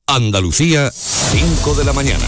Andalucía, 5 de la mañana.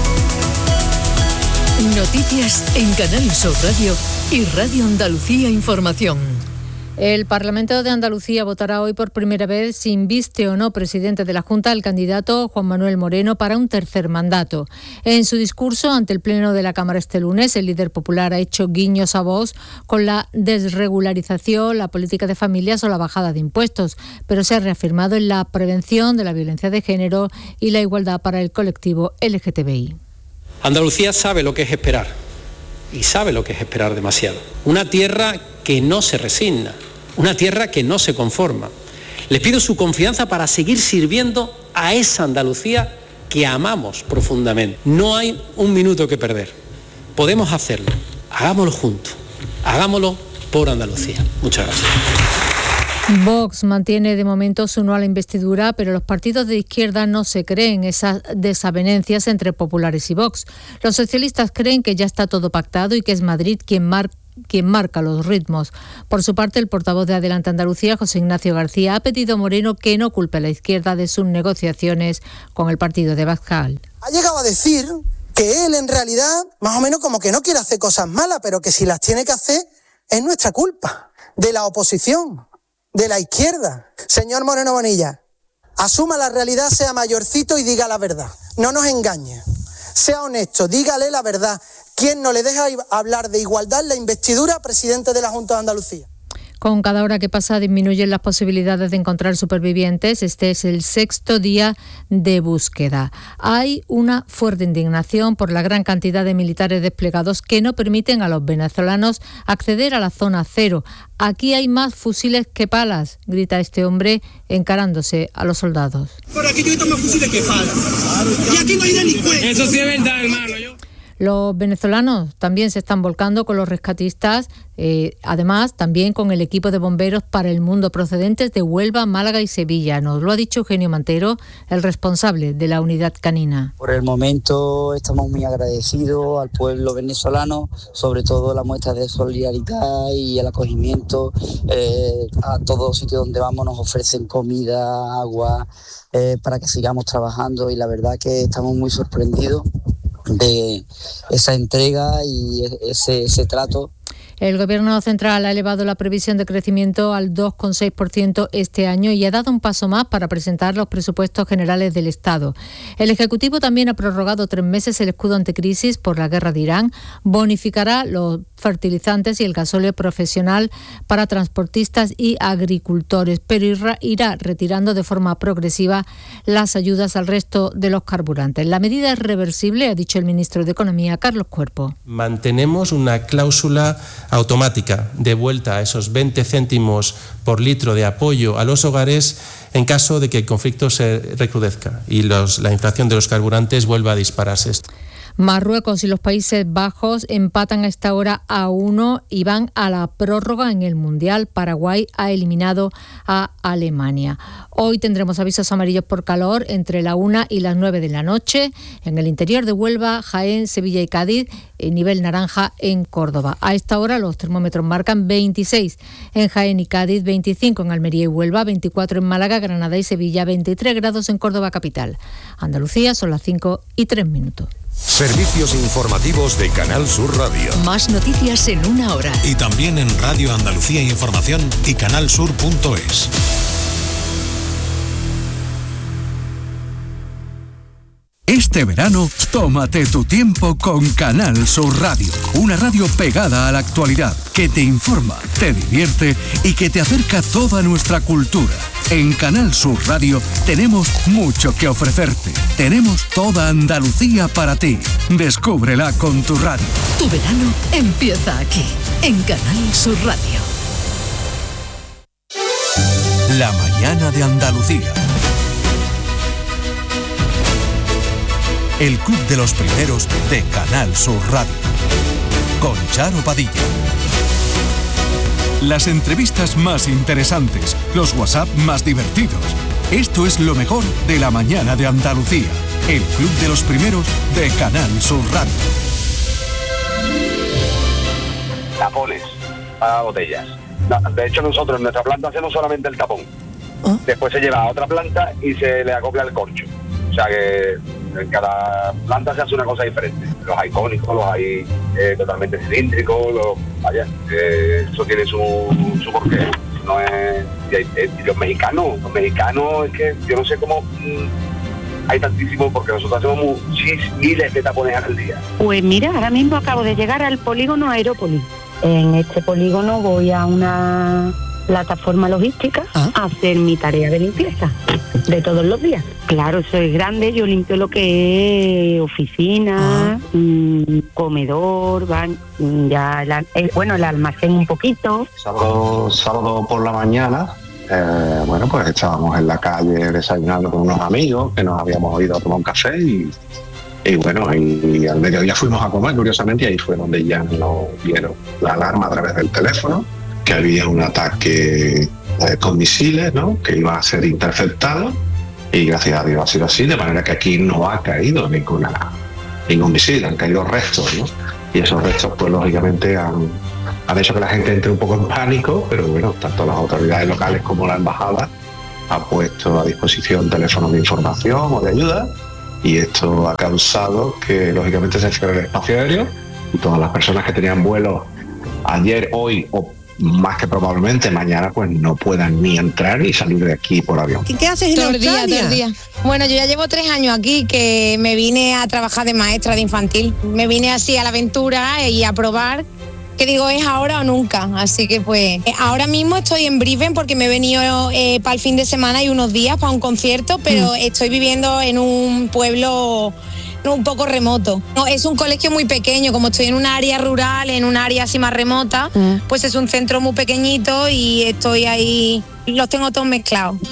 Noticias en Canal Sur Radio y Radio Andalucía Información. El Parlamento de Andalucía votará hoy por primera vez si inviste o no presidente de la Junta al candidato Juan Manuel Moreno para un tercer mandato. En su discurso ante el Pleno de la Cámara este lunes, el líder popular ha hecho guiños a Vox con la desregularización, la política de familias o la bajada de impuestos, pero se ha reafirmado en la prevención de la violencia de género y la igualdad para el colectivo LGTBI. Andalucía sabe lo que es esperar, y sabe lo que es esperar demasiado. Una tierra que no se resigna, una tierra que no se conforma. Les pido su confianza para seguir sirviendo a esa Andalucía que amamos profundamente. No hay un minuto que perder. Podemos hacerlo. Hagámoslo juntos. Hagámoslo por Andalucía. Muchas gracias. Vox mantiene de momento su no a la investidura, pero los partidos de izquierda no se creen esas desavenencias entre populares y Vox. Los socialistas creen que ya está todo pactado y que es Madrid quien marca los ritmos. Por su parte, el portavoz de Adelante Andalucía, José Ignacio García, ha pedido a Moreno que no culpe a la izquierda de sus negociaciones con el partido de Abascal. Ha llegado a decir que él en realidad más o menos como que no quiere hacer cosas malas, pero que si las tiene que hacer es nuestra culpa, de la oposición, de la izquierda. Señor Moreno Bonilla, asuma la realidad, sea mayorcito y diga la verdad. No nos engañe. Sea honesto, dígale la verdad. ¿Quién no le deja hablar de igualdad en la investidura presidente de la Junta de Andalucía? Con cada hora que pasa disminuyen las posibilidades de encontrar supervivientes. Este es el 6º día de búsqueda. Hay una fuerte indignación por la gran cantidad de militares desplegados que no permiten a los venezolanos acceder a la zona cero. Aquí hay más fusiles que palas, grita este hombre encarándose a los soldados. Por aquí yo he más fusiles que palas. Y aquí no hay delincuentes. Eso sí es verdad, hermano. Los venezolanos también se están volcando con los rescatistas, además también con el equipo de bomberos para el mundo procedentes de Huelva, Málaga y Sevilla. Nos lo ha dicho Eugenio Mantero, el responsable de la unidad canina. Por el momento estamos muy agradecidos al pueblo venezolano, sobre todo la muestra de solidaridad y el acogimiento. A todos sitios donde vamos nos ofrecen comida, agua, para que sigamos trabajando, y la verdad que estamos muy sorprendidos de esa entrega y ese trato. El Gobierno central ha elevado la previsión de crecimiento al 2,6% este año y ha dado un paso más para presentar los presupuestos generales del Estado. El Ejecutivo también ha prorrogado 3 meses el escudo anticrisis por la guerra de Irán, bonificará los fertilizantes y el gasóleo profesional para transportistas y agricultores, pero irá retirando de forma progresiva las ayudas al resto de los carburantes. La medida es reversible, ha dicho el ministro de Economía, Carlos Cuerpo. Mantenemos una cláusula automática de vuelta a esos 20 céntimos por litro de apoyo a los hogares en caso de que el conflicto se recrudezca y la inflación de los carburantes vuelva a dispararse. Marruecos y los Países Bajos empatan a esta hora a 1 y van a la prórroga en el Mundial. Paraguay ha eliminado a Alemania. Hoy tendremos avisos amarillos por calor entre la 1 y las 9 de la noche. En el interior de Huelva, Jaén, Sevilla y Cádiz, nivel naranja en Córdoba. A esta hora los termómetros marcan 26 en Jaén y Cádiz, 25 en Almería y Huelva, 24 en Málaga, Granada y Sevilla, 23 grados en Córdoba capital. Andalucía son las 5:03. Servicios informativos de Canal Sur Radio. Más noticias en una hora. Y también en Radio Andalucía Información y canalsur.es. Este verano, tómate tu tiempo con Canal Sur Radio. Una radio pegada a la actualidad, que te informa, te divierte y que te acerca toda nuestra cultura. En Canal Sur Radio tenemos mucho que ofrecerte. Tenemos toda Andalucía para ti. Descúbrela con tu radio. Tu verano empieza aquí, en Canal Sur Radio. La mañana de Andalucía. El Club de los Primeros de Canal Sur Radio. Con Charo Padilla. Las entrevistas más interesantes, los WhatsApp más divertidos. Esto es lo mejor de la mañana de Andalucía. El Club de los Primeros de Canal Sur Radio. Tapones para botellas. De hecho, nosotros en nuestra planta hacemos solamente el tapón. Después se lleva a otra planta y se le acopla el corcho. O sea que en cada planta se hace una cosa diferente. Los hay cónicos, los hay totalmente cilíndricos, vaya, eso tiene su porqué. No es, y los mexicanos es que yo no sé cómo hay tantísimos, porque nosotros hacemos miles de tapones al día. Pues mira, ahora mismo acabo de llegar al polígono Aerópolis. En este polígono voy a una plataforma logística a hacer mi tarea de limpieza de todos los días. Claro, eso es grande, yo limpio lo que es oficina, comedor, el almacén un poquito. Sábado por la mañana, pues estábamos en la calle desayunando con unos amigos que nos habíamos ido a tomar un café y al mediodía fuimos a comer, curiosamente, y ahí fue donde ya nos dieron la alarma a través del teléfono, que había un ataque con misiles, ¿no?, que iba a ser interceptado, y gracias a Dios ha sido así, de manera que aquí no ha caído ningún misil, han caído restos, ¿no? Y esos restos, pues lógicamente han hecho que la gente entre un poco en pánico, pero bueno, tanto las autoridades locales como la embajada han puesto a disposición teléfonos de información o de ayuda, y esto ha causado que lógicamente se cierre el espacio aéreo y todas las personas que tenían vuelos ayer, hoy o más que probablemente mañana, pues no puedan ni entrar ni salir de aquí por avión. ¿Qué haces en Australia? Todo el día. Bueno, yo ya llevo 3 años aquí, que me vine a trabajar de maestra de infantil. Me vine así a la aventura y a probar, que digo, es ahora o nunca. Así que pues ahora mismo estoy en Brisbane porque me he venido para el fin de semana y unos días para un concierto, pero estoy viviendo en un pueblo un poco remoto. No, es un colegio muy pequeño, como estoy en un área rural, en un área así más remota, pues es un centro muy pequeñito y estoy ahí, los tengo todos mezclados.